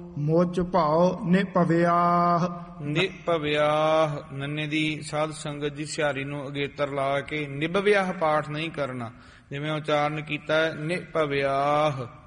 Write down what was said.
ਮੁਝ ਭਾਉ ਨਿਭਵਿਆਹ। ਨਿਭਵਿਆਹ ਨੰਨੇ ਦੀ ਸਾਧ ਸੰਗਤ ਦੀ ਸਿਹਾਰੀ ਨੂੰ ਅਗੇਤਰ ਲਾ ਕੇ ਨਿਭਵਿਆਹ ਪਾਠ ਨਹੀਂ ਕਰਨਾ, ਜਿਵੇਂ ਉਚਾਰਨ ਕੀਤਾ ਨਿਭਵਿਆਹ।